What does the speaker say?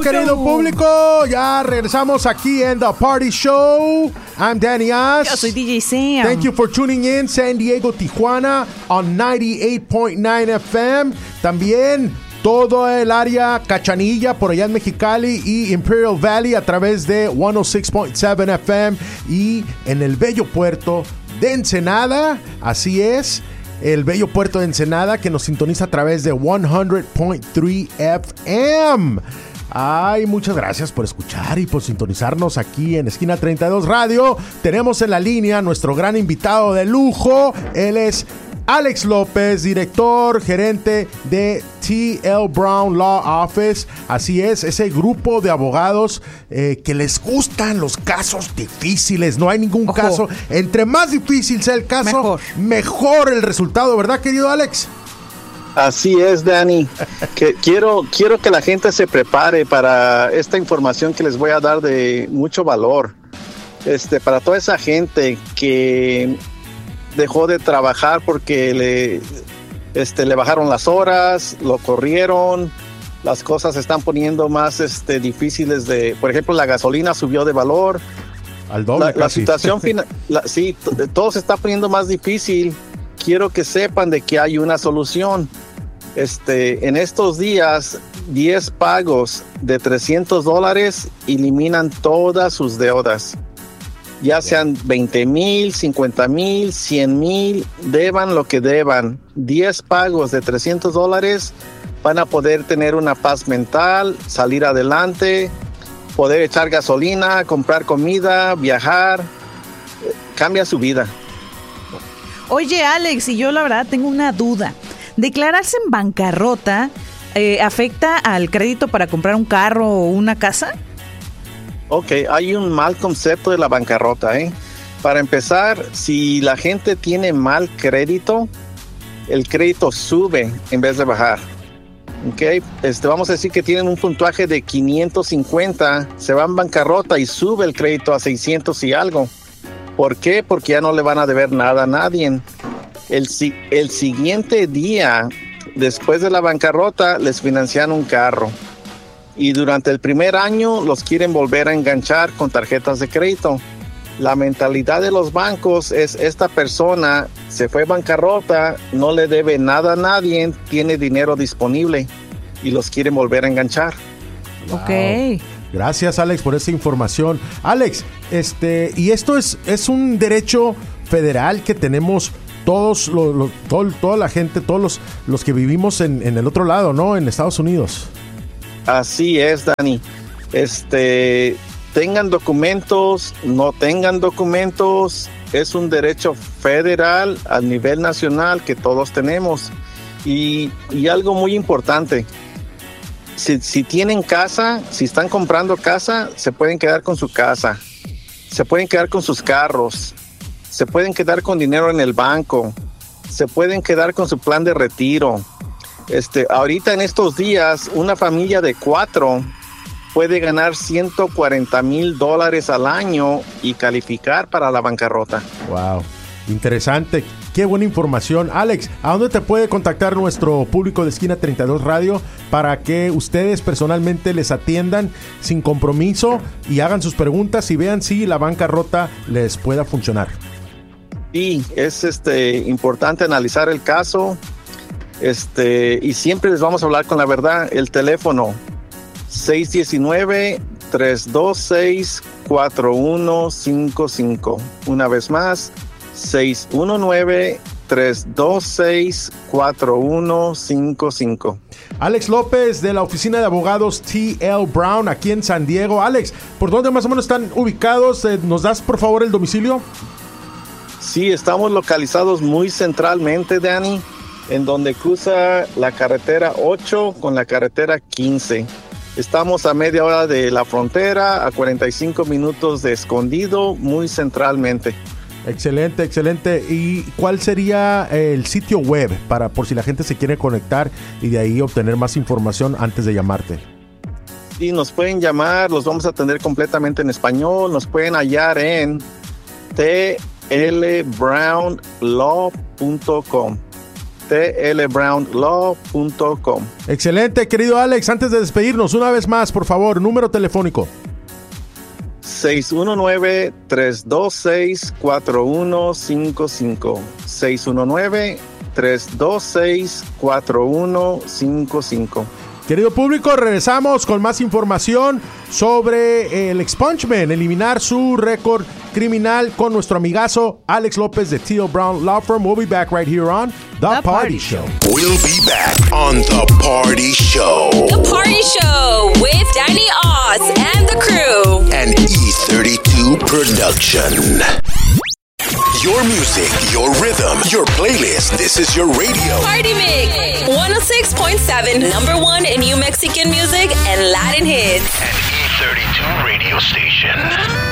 Querido público, ya regresamos aquí en The Party Show. I'm Danny As. Yo soy DJ Sam. Thank you for tuning in, San Diego, Tijuana, on 98.9 FM. También todo el área Cachanilla, por allá en Mexicali y Imperial Valley a través de 106.7 FM. Y en el bello puerto de Ensenada, así es, el bello puerto de Ensenada que nos sintoniza a través de 100.3 FM. Ay, muchas gracias por escuchar y por sintonizarnos aquí en Esquina 32 Radio. Tenemos en la línea a nuestro gran invitado de lujo. Él es Alex López, director, gerente de T.L. Brown Law Office. Así es, ese grupo de abogados que les gustan los casos difíciles. No hay ningún caso. Entre más difícil sea el caso, mejor el resultado, ¿verdad, querido Alex? Así es, Danny. Quiero que la gente se prepare para esta información que les voy a dar de mucho valor. Para toda esa gente que dejó de trabajar porque le bajaron las horas, lo corrieron, las cosas se están poniendo más difíciles por ejemplo, la gasolina subió de valor. Al doble. La situación sí, todo se está poniendo más difícil. Quiero que sepan de que hay una solución. En estos días, 10 pagos de $300 eliminan todas sus deudas. Ya sean 20,000, 50,000, 100,000, deban lo que deban. 10 pagos de $300 van a poder tener una paz mental, salir adelante, poder echar gasolina, comprar comida, viajar. Cambia su vida. Oye, Alex, y yo la verdad tengo una duda. ¿Declararse en bancarrota afecta al crédito para comprar un carro o una casa? Ok, hay un mal concepto de la bancarrota, Para empezar, si la gente tiene mal crédito, el crédito sube en vez de bajar. Ok, vamos a decir que tienen un puntaje de 550, se van en bancarrota y sube el crédito a 600 y algo. ¿Por qué? Porque ya no le van a deber nada a nadie. El siguiente día, después de la bancarrota, les financian un carro. Y durante el primer año los quieren volver a enganchar con tarjetas de crédito. La mentalidad de los bancos es: esta persona se fue bancarrota, no le debe nada a nadie, tiene dinero disponible y los quieren volver a enganchar. Wow. Ok. Gracias, Alex, por esa información. Alex, y esto es un derecho federal que tenemos todos, toda la gente, todos los que vivimos en el otro lado, ¿no? En Estados Unidos. Así es, Dani. Tengan documentos, no tengan documentos, es un derecho federal a nivel nacional que todos tenemos. Y algo muy importante. Si tienen casa, si están comprando casa, se pueden quedar con su casa, se pueden quedar con sus carros, se pueden quedar con dinero en el banco, se pueden quedar con su plan de retiro. Ahorita en estos días, una familia de 4 puede ganar $140,000 al año y calificar para la bancarrota. Wow, interesante. Qué buena información. Alex, ¿a dónde te puede contactar nuestro público de Esquina 32 Radio para que ustedes personalmente les atiendan sin compromiso y hagan sus preguntas y vean si la bancarrota les pueda funcionar? Sí, es importante analizar el caso, y siempre les vamos a hablar con la verdad. El teléfono 619-326-4155. Una vez más, 619-326-4155. Alex López, de la oficina de abogados T.L. Brown, aquí en San Diego. Alex, ¿por dónde más o menos están ubicados? ¿Nos das, por favor, el domicilio? Sí, estamos localizados muy centralmente, Danny, en donde cruza la carretera 8 con la carretera 15. Estamos a media hora de la frontera, a 45 minutos de Escondido, muy centralmente. Excelente, excelente. ¿Y cuál sería el sitio web por si la gente se quiere conectar y de ahí obtener más información antes de llamarte? Sí, nos pueden llamar, los vamos a atender completamente en español. Nos pueden hallar en tlbrownlaw.com. tlbrownlaw.com. Excelente, querido Alex. Antes de despedirnos, una vez más, por favor, número telefónico. 619-326-4155. 619-326-4155. Querido público, regresamos con más información sobre el expungement, eliminar su récord criminal con nuestro amigazo Alex López de T.L. Brown Law Firm. We'll be back right here on The Party Show. We'll be back on The Party Show. The Party Show with Danny Oz and the crew. An E32 production. Your music, your rhythm, your playlist. This is your radio. Party Mix 106.7, #1 in New Mexican music and Latin hits. An E32 radio station.